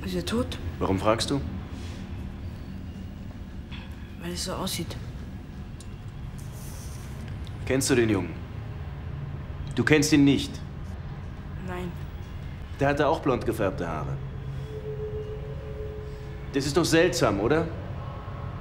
Ist er tot? Warum fragst du? Weil es so aussieht. Kennst du den Jungen? Du kennst ihn nicht. Nein. Der hatte auch blond gefärbte Haare. Das ist doch seltsam, oder?